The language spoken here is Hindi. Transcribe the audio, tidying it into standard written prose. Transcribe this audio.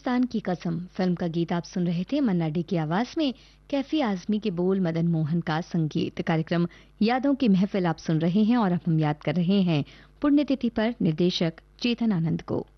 पाकिस्तान की कसम फिल्म का गीत आप सुन रहे थे मन्ना डे की आवाज में। कैफी आजमी के बोल, मदन मोहन का संगीत। कार्यक्रम यादों की महफिल आप सुन रहे हैं और अब हम याद कर रहे हैं पुण्यतिथि पर निर्देशक चेतन आनंद को।